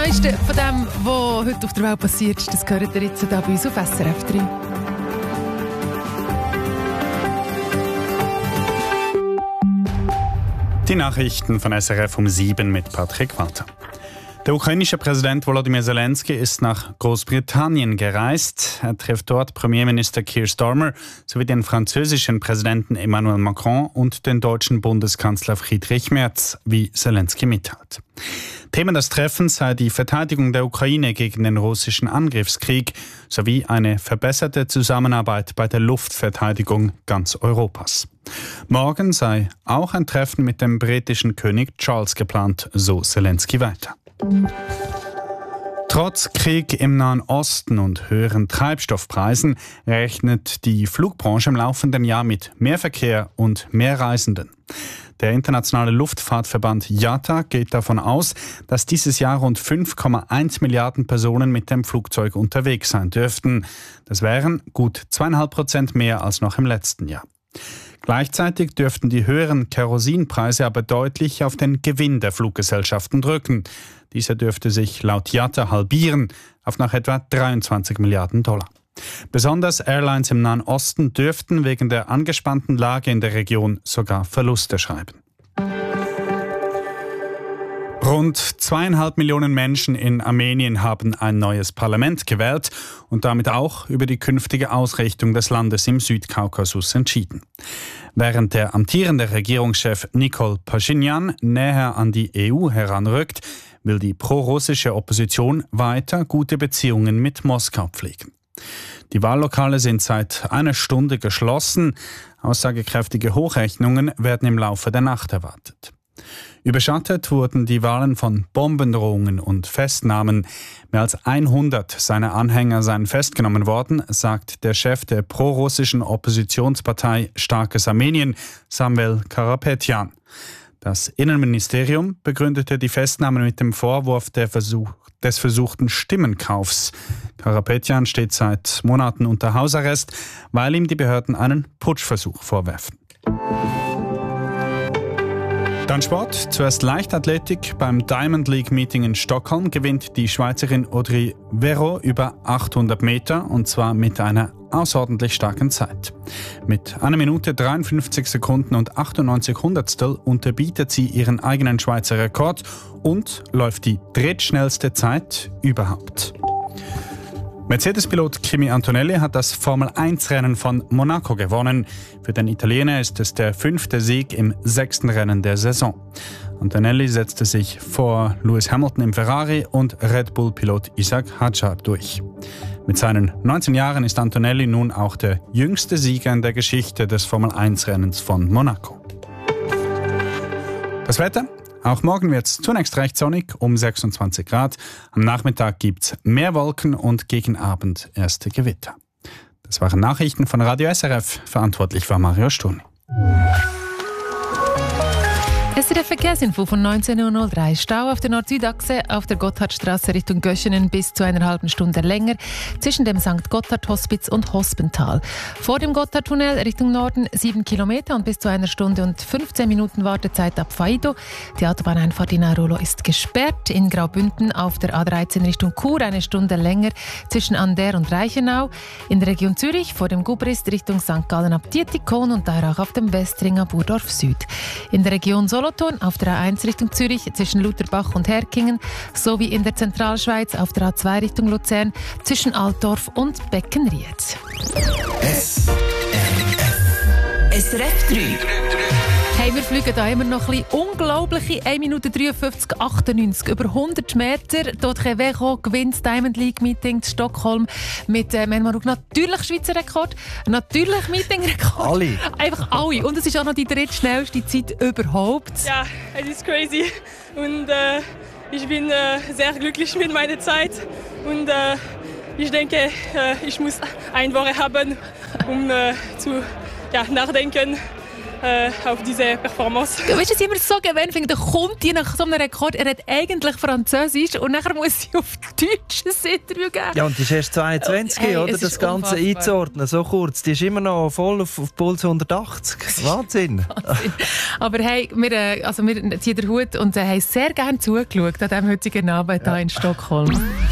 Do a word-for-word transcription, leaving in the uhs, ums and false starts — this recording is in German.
Neueste von dem, was heute auf der Welt passiert, das gehört ihr jetzt hier bei uns auf S R F drei. Die Nachrichten von S R F um sieben mit Patrick Walter. Der ukrainische Präsident Volodymyr Zelensky ist nach Großbritannien gereist. Er trifft dort Premierminister Keir Starmer sowie den französischen Präsidenten Emmanuel Macron und den deutschen Bundeskanzler Friedrich Merz, wie Zelensky mitteilt. Thema des Treffens sei die Verteidigung der Ukraine gegen den russischen Angriffskrieg sowie eine verbesserte Zusammenarbeit bei der Luftverteidigung ganz Europas. Morgen sei auch ein Treffen mit dem britischen König Charles geplant, so Zelensky weiter. Trotz Krieg im Nahen Osten und höheren Treibstoffpreisen rechnet die Flugbranche im laufenden Jahr mit mehr Verkehr und mehr Reisenden. Der internationale Luftfahrtverband I A T A geht davon aus, dass dieses Jahr rund fünf Komma eins Milliarden Personen mit dem Flugzeug unterwegs sein dürften. Das wären gut zweieinhalb Prozent mehr als noch im letzten Jahr. Gleichzeitig dürften die höheren Kerosinpreise aber deutlich auf den Gewinn der Fluggesellschaften drücken. Dieser dürfte sich laut I A T A halbieren auf nach etwa dreiundzwanzig Milliarden Dollar. Besonders Airlines im Nahen Osten dürften wegen der angespannten Lage in der Region sogar Verluste schreiben. Rund zweieinhalb Millionen Menschen in Armenien haben ein neues Parlament gewählt und damit auch über die künftige Ausrichtung des Landes im Südkaukasus entschieden. Während der amtierende Regierungschef Nikol Paschinjan näher an die E U heranrückt, will die prorussische Opposition weiter gute Beziehungen mit Moskau pflegen. Die Wahllokale sind seit einer Stunde geschlossen. Aussagekräftige Hochrechnungen werden im Laufe der Nacht erwartet. Überschattet wurden die Wahlen von Bombendrohungen und Festnahmen. Mehr als hundert seiner Anhänger seien festgenommen worden, sagt der Chef der prorussischen Oppositionspartei Starkes Armenien, Samvel Karapetyan. Das Innenministerium begründete die Festnahmen mit dem Vorwurf der Versuch, des versuchten Stimmenkaufs. Karapetyan steht seit Monaten unter Hausarrest, weil ihm die Behörden einen Putschversuch vorwerfen. Dann Sport. Zuerst Leichtathletik. Beim Diamond League Meeting in Stockholm gewinnt die Schweizerin Audrey Verreau über achthundert Meter und zwar mit einer außerordentlich starken Zeit. Mit einer Minute dreiundfünfzig Sekunden und achtundneunzig Hundertstel unterbietet sie ihren eigenen Schweizer Rekord und läuft die drittschnellste Zeit überhaupt. Mercedes-Pilot Kimi Antonelli hat das Formel eins Rennen von Monaco gewonnen. Für den Italiener ist es der fünfte Sieg im sechsten Rennen der Saison. Antonelli setzte sich vor Lewis Hamilton im Ferrari und Red Bull-Pilot Isaac Hadjar durch. Mit seinen neunzehn Jahren ist Antonelli nun auch der jüngste Sieger in der Geschichte des Formel eins Rennens von Monaco. Das Wetter? Auch morgen wird es zunächst recht sonnig, um sechsundzwanzig Grad. Am Nachmittag gibt es mehr Wolken und gegen Abend erste Gewitter. Das waren Nachrichten von Radio S R F. Verantwortlich war Mario Sturni. Es ist der Verkehrsinfo von neunzehn Uhr null drei. Stau auf der Nord-Süd-Achse auf der Gotthardstraße Richtung Göschenen bis zu einer halben Stunde länger zwischen dem Sankt Gotthard-Hospiz und Hospental. Vor dem Gotthardtunnel Richtung Norden sieben Kilometer und bis zu einer Stunde und fünfzehn Minuten Wartezeit ab Faido. Die Autobahneinfahrt in Airolo ist gesperrt. In Graubünden auf der A dreizehn Richtung Chur eine Stunde länger zwischen Ander und Reichenau. In der Region Zürich vor dem Gubrist Richtung Sankt Gallen ab Dietikon und daher auch auf dem Westring ab Burdorf Süd. In der Region Solothurn auf der A eins Richtung Zürich zwischen Lutherbach und Herkingen sowie in der Zentralschweiz auf der A zwei Richtung Luzern zwischen Altdorf und Beckenried. S R F. S R F drei. Hey, wir fliegen da immer noch ein bisschen unglaubliche eine Minute dreiundfünfzig achtundneunzig über hundert Meter. Dort Verreau gewinnt das Diamond League Meeting in Stockholm mit äh, natürlich Schweizer Rekord, natürlich Meeting-Rekord. Alle. Einfach alle. Und es ist auch noch die drittschnellste Zeit überhaupt. Ja, es ist crazy. Und äh, ich bin äh, sehr glücklich mit meiner Zeit. Und äh, ich denke, äh, ich muss eine Woche haben, um äh, zu ja, nachdenken. äh, auf diese Performance. Weißt du, was ich immer so gewöhnt finde? Da kommt die nach so einem Rekord, er hat eigentlich Französisch und nachher muss sie auf Deutsch ein Interview geben. Ja, und die ist erst zweiundzwanzig, Hey, oder? es Das ist Ganze unfassbar. einzuordnen, so kurz. Die ist immer noch voll auf, auf Puls hundertachtzig. Wahnsinn. Wahnsinn. Aber hey, wir, äh, also wir ziehen den Hut und äh, haben sehr gerne zugeschaut an diesem heutigen Abend hier in Stockholm.